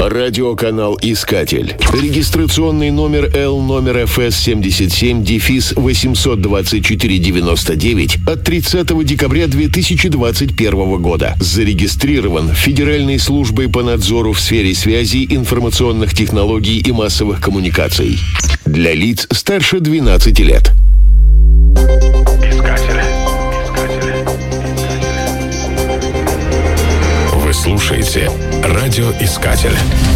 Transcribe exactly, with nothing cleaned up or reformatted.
Радиоканал «Искатель». Регистрационный номер Л номер эф эс семьдесят семь дефис восемьсот двадцать четыре девяносто девять от тридцатого декабря две тысячи двадцать первого года. Зарегистрирован Федеральной службой по надзору в сфере связи, информационных технологий и массовых коммуникаций. Для лиц старше двенадцати лет. Искатель. Искатель. Вы слушаете «Радиоискатель».